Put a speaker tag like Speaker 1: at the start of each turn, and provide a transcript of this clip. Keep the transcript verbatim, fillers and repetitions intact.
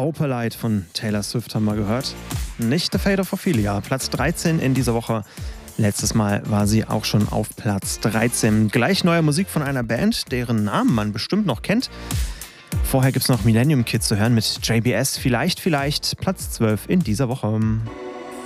Speaker 1: Opalite von Taylor Swift haben wir gehört. Nicht The Fate of Ophelia. Platz dreizehn in dieser Woche. Letztes Mal war sie auch schon auf Platz dreizehn. Gleich neue Musik von einer Band, deren Namen man bestimmt noch kennt. Vorher gibt es noch Millennium Kid zu hören mit J B S. Vielleicht, vielleicht Platz zwölf in dieser Woche.